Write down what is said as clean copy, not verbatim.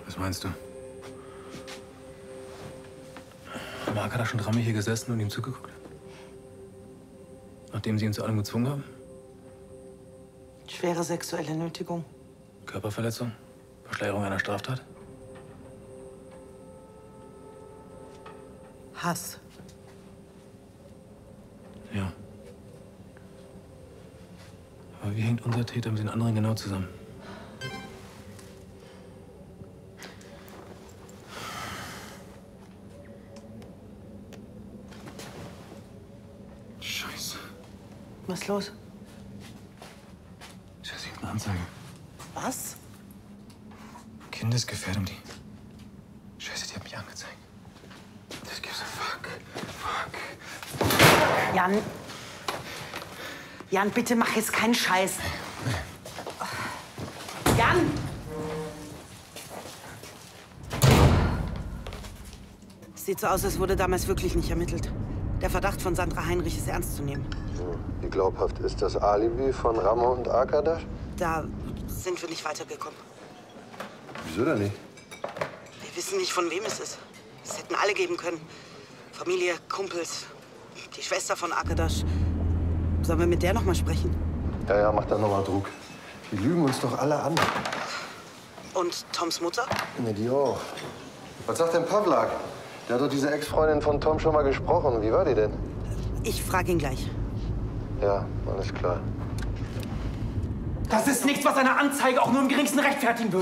Was meinst du? Mark hat da schon dreimal hier gesessen und ihm zugeguckt? Nachdem sie ihn zu allem gezwungen haben? Schwere sexuelle Nötigung. Körperverletzung? Verschleierung einer Straftat? Hass. Ja. Aber wie hängt unser Täter mit den anderen genau zusammen? Scheiße. Was ist los? Jessie, eine Anzeige. Was? Kindesgefährdung, die... Scheiße, die hat mich angezeigt. Das gibt's... Fuck. Jan. Jan, bitte mach jetzt keinen Scheiß. Jan! Sieht so aus, als wurde damals wirklich nicht ermittelt. Der Verdacht von Sandra Heinrich ist ernst zu nehmen. Wie glaubhaft ist das Alibi von Ramo und Arkadasch? Da sind wir nicht weitergekommen. Wieso denn nicht? Wir wissen nicht, von wem es ist. Es hätten alle geben können. Familie, Kumpels, die Schwester von Arkadasch. Sollen wir mit der noch mal sprechen? Ja, mach da noch mal Druck. Die lügen uns doch alle an. Und Toms Mutter? Ja, die auch. Was sagt denn Pavlak? Der hat doch diese Ex-Freundin von Tom schon mal gesprochen. Wie war die denn? Ich frage ihn gleich. Ja, alles klar. Das ist nichts, was eine Anzeige auch nur im geringsten rechtfertigen würde.